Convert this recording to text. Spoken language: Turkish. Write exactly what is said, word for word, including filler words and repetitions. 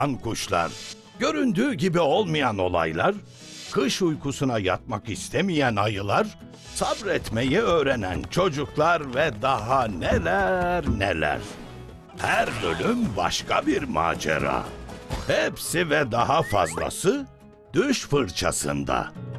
kuşlar, göründüğü gibi olmayan olaylar, kış uykusuna yatmak istemeyen ayılar, sabretmeyi öğrenen çocuklar ve daha neler neler. Her bölüm başka bir macera. Hepsi ve daha fazlası Düş Fırçasında.